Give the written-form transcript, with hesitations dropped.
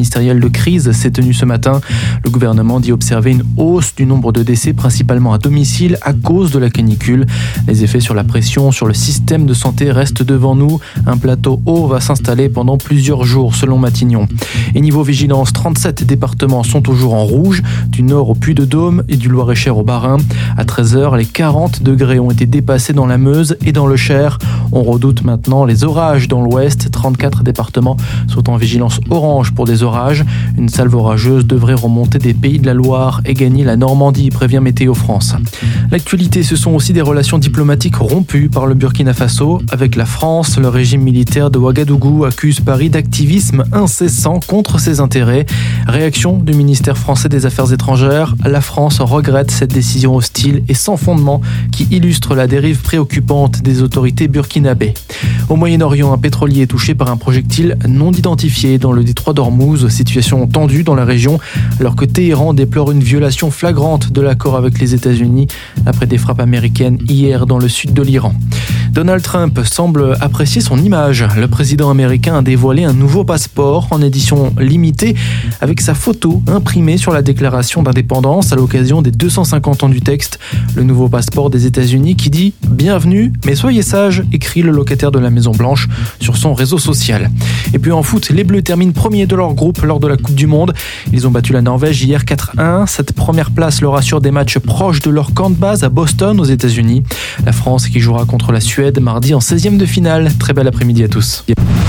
interministériel de crise s'est tenu ce matin. Le gouvernement dit observer une hausse du nombre de décès, principalement à domicile, à cause de la canicule. Les effets sur la pression sur le système de santé restent devant nous. Un plateau haut va s'installer pendant plusieurs jours, selon Matignon. Et niveau vigilance, 37 départements sont toujours en rouge, du Nord au Puy-de-Dôme et du Loir-et-Cher au Bas-Rhin. À 13h, les 40 degrés ont été dépassés dans la Meuse et dans le Cher. On redoute maintenant les orages dans l'Ouest. 34 départements sont en vigilance orange pour des orages. Une salve orageuse devrait remonter des Pays de la Loire et gagner la Normandie, prévient Météo France. L'actualité, ce sont aussi des relations diplomatiques rompues par le Burkina Faso avec la France. Le régime militaire de Ouagadougou accuse Paris d'activisme incessant contre ses intérêts. Réaction du ministère français des Affaires étrangères. La France regrette cette décision hostile et sans fondement qui illustre la dérive préoccupante des autorités burkinabées. Au Moyen-Orient, un pétrolier est touché par un projectile non identifié dans le détroit d'Ormuz. Situation tendue dans la région alors que Téhéran déplore une violation flagrante de l'accord avec les États-Unis après des frappes américaines hier dans le sud de l'Iran. Donald Trump semble apprécier son image. Le président américain a dévoilé un nouveau passeport en édition limitée avec sa photo imprimée sur la déclaration d'indépendance à l'occasion des 250 ans du texte. Le nouveau passeport des États-Unis qui dit « Bienvenue, mais soyez sages », écrit le locataire de la Maison-Blanche sur son réseau social. Et puis en foot, les Bleus terminent premiers de leur groupe lors de la Coupe du Monde. Ils ont battu la Norvège hier 4-1. Cette première place leur assure des matchs proches de leur camp de base à Boston aux États-Unis. La France qui jouera contre la Suède mardi en 16e de finale. Très bel après-midi à tous.